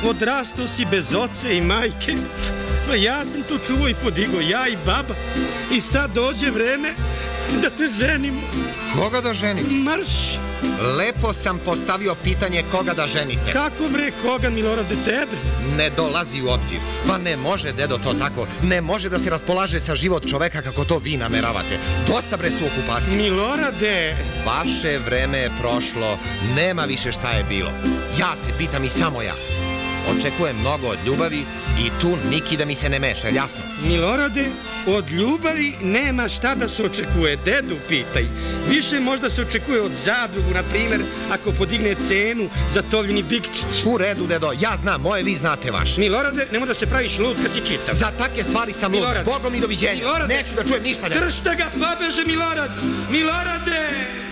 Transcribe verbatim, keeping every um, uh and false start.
Odrastao si bez oce i majke. Pa ja sam to čuvao i podigao, ja i baba. I sad dođe vreme da te ženimo. Koga da ženite? Marš! Lepo sam postavio pitanje koga da ženite. Kako bre, koga, Milorade, tebe? Ne dolazi u obzir. Pa ne može, dedo, to tako. Ne može da se raspolaže sa život čoveka kako to vi nameravate. Dosta bre s tu okupaciju. Milorade! Vaše vreme je prošlo. Nema više šta je bilo. Ja se pitam i samo ja. Očekujem mnogo od ljubavi i tu Niki da mi se ne meša, jasno? Milorade, od ljubavi nema šta da se očekuje. Dedu pitaj. Više možda se očekuje od zadrugu, na primer, ako podigne cenu za tovljeni bikčić. U redu, dedo, ja znam moje, vi znate vaše. Milorade, nemoj da se praviš lud kad si čitav. Za takve stvari sam lud. S Bogom i doviđenja. Milorade, neću da čujem ništa. Držte ga, pobeže, Milorad! Milorade!